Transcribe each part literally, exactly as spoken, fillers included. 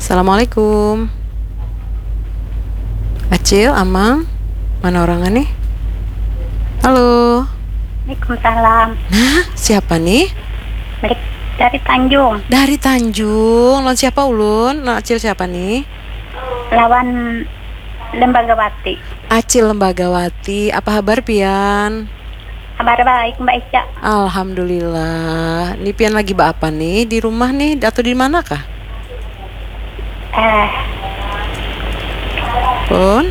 Assalamualaikum. Acil, Amang, mana orangnya nih? Halo. Waalaikumsalam. Nah, siapa nih? Balik dari Tanjung. Dari Tanjung. Lawan siapa ulun? Nah, Acil siapa nih? Lawan Lembagawati. Acil Lembagawati. Apa kabar Pian? Kabar baik Mbak Ica. Alhamdulillah. Nih Pian lagi apa nih? Di rumah nih atau di mana kah? Eh, Pun?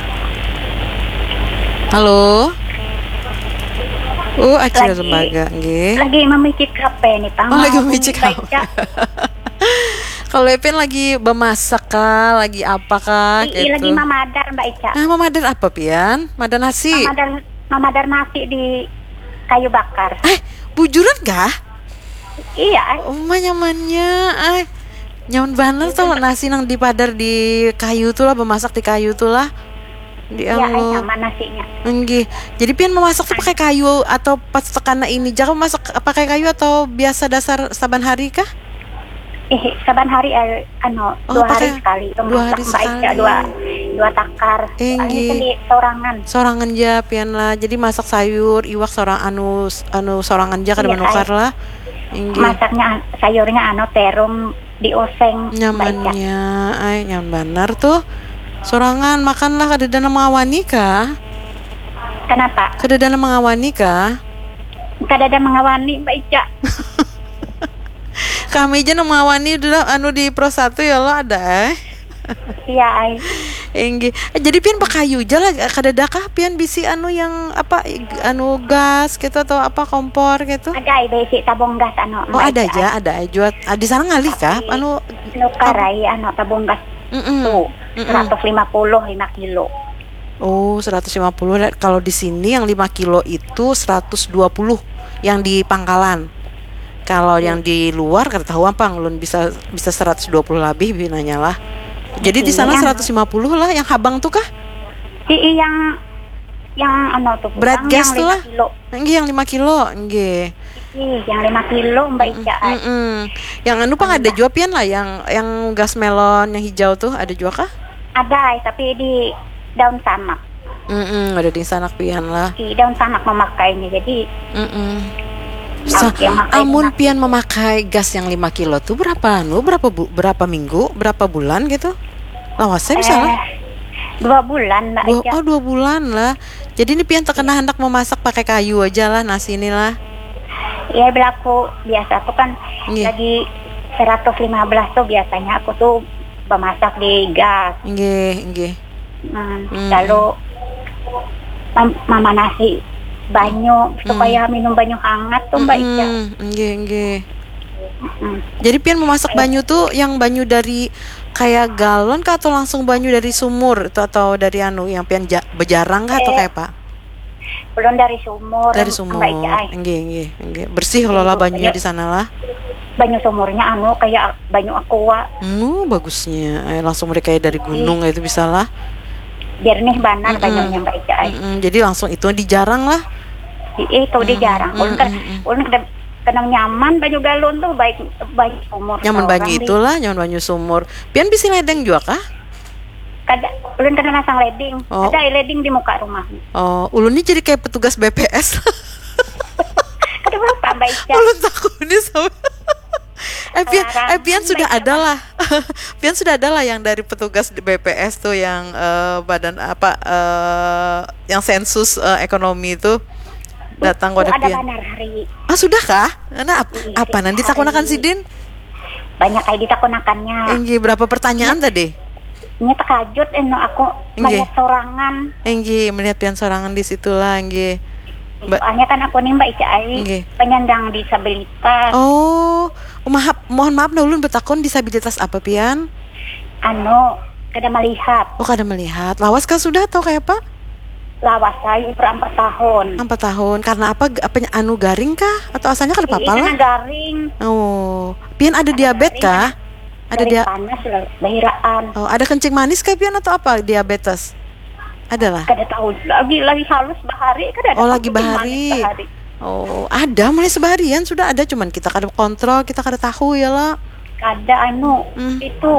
Halo. Uh, Acil Lagi- Lembaga, nggih. lagi memicik H P nih, Pang. Oh, lagi Mau memicik Mbak H P. Ica. Kalau Epin lagi bemasak kah? Lagi apa kah? I- i- lagi mamadar Mbak Ica. Ah, mamadar apa Pian? Madan nasi. Mamadar, mamadar nasi di kayu bakar. Eh, bujuran kah? Iya, Oh, mah nyamannya. Ay, nyaman banget tuh nasi nang dipadar di kayu tuh lah, bemasak di kayu tuh lah. Di iya, eh, Allah. sama nasinya. Enggih. Jadi Pian memasak tuh pakai kayu atau pas tekana ini? Jangan masak pakai kayu atau biasa dasar saban hari kah? Eh, saban hari eh, ano, Oh, dua hari pakai- sekali. dua hari Mbak Ica, sekali. dua dua takar. Eh, Soalnya nggih. kan di sorangan. Sorangan ja Pian lah. Jadi masak sayur, iwak sorang anu anu sorangan ja kada Iya, menukar lah. Enggih. Masaknya an- sayurnya ano terung dioseng Mbak Ica. Nyamannya, ay nyaman benar tuh. Sorangan makanlah kada dana mengawani kah? Kenapa? Kada dana mengawani kah? Kada ada mengawani Mbak Ica. Kami aja nang mengawani dulu anu di Pro satu ya lo ada eh. Iya, ay. Enggi. Eh, jadi pian pakai kayu aja lah kada ada kah pian bisi anu yang apa i- anu gas gitu atau apa kompor gitu? Ada ay besi tabung gas ano. Oh, ada aja, ada aja. Ah, di sana ngalih kah? Anu Nukar ay ano tabung gas mm-mm. tuh Mm-mm. seratus lima puluh lima kilo. Oh, seratus lima puluh. Kalau di sini yang lima kilo itu seratus dua puluh yang di pangkalan. Kalau yang di luar kada tahu apa ngelun bisa bisa seratus dua puluh lebih binanya lah. Jadi di sana Iya. seratus lima puluh lah yang habang tuh kah? I yang yang ano tuh Berat yang gas tuh lima lah. kilo. Nggih yang lima kilo, nggih. Ih, yang lima kilo Mbak Ica. ay. Mm-mm. Yang anu pang ada juga pian lah yang yang gas melon yang hijau tuh ada juga kah? Ada ay tapi di daun samak. Mm-mm, ada di sana pian lah. Di daun samak memakainya. Jadi Mm-mm. Sa- yang makai amun enak. pian memakai gas yang lima kilo tuh berapa anu berapa bu, berapa minggu berapa bulan gitu lawasnya bisa lah eh, dua bulan Mbak dua, Ica. oh dua bulan lah. Jadi ini pian terkena hendak memasak pakai kayu aja lah nasi ini lah. Iya berlaku biasa tuh kan Nggih. lagi seratus lima belas tuh biasanya aku tuh memasak di gas. Nggih nggih. Hmm, Hmm. Lalu mam- mama nasi banyu supaya minum banyu hangat tuh Mbak Ica. Mm-mm, nggih nggih. Hmm. Jadi pian memasak banyu tuh yang banyu dari kayak galon kah atau langsung banyu dari sumur itu atau dari anu yang pian ja- bejarang kah atau Eh, kayak apa? Belum dari sumur. Dari sumur. Mbak Ica. ay. Nggih nggih nggih. Bersih kalau lah banyunya di sana lah. Banyu sumurnya anu kayak banyu aqua. Hmm, bagusnya. Eh, langsung mereka dari gunung itu bisa lah. Jernih banar Mm-mm. banyunya Mbak Ica. ay. Mm-mm, jadi langsung itu dijarang lah. I- Itu dia jarang. Ulun kan mm-mm. ulun kada kenang nyaman banyu galon tuh baik banyu sumur. Nyaman Seorang banyu di- itulah, nyaman banyu sumur. Pian bisa ledeng juga kah? Kada ulun kada masang leding. Oh. Ada ay leding di muka rumah. Oh, ulun ini jadi kayak petugas B P S. Kada berapa Mbak Ica. Ulun takut ini sama. Eh Pian, eh Pian Larangan, sudah Mbak ada lah. Pian sudah ada lah yang dari petugas di B P S tuh yang eh, badan apa eh, yang sensus eh, ekonomi itu datang Tuh pada ada Pian. banar hari. Ah sudah kah? Nah, ap- Iya, apa nanti hari. takunakan Sidin? Banyak kayak ditakunakannya. Enggi berapa pertanyaan tadi? Ini terkajut eno aku Nggih. melihat sorangan. Enggi melihat Pian sorangan di situ lah Enggi. Mbak- Soalnya kan aku nih Mbak Ica ay Nggih. penyandang disabilitas. Oh, maaf, mohon maaf nah ulun bertakon disabilitas apa Pian? Anu kada melihat. Oh, kada melihat. Lawas kah sudah atau kayak apa? Lawas saya per empat tahun. Empat tahun. Karena apa? Apa anu garing kah? Atau asalnya kada apa-apa Ini lah? kena garing. Oh, Pian ada diabetes kah? Ada Garing dia. panas lah, bahiraan. Oh, ada kencing manis kah Pian atau apa? Diabetes? Ada lah. Kada tahu lagi lagi halus bahari kada ada. Oh, lagi kencing manis bahari. bahari. Oh, ada mulai sebaharian sudah ada cuman kita kada kontrol, kita kada tahu ya lah. Kada anu Hmm. itu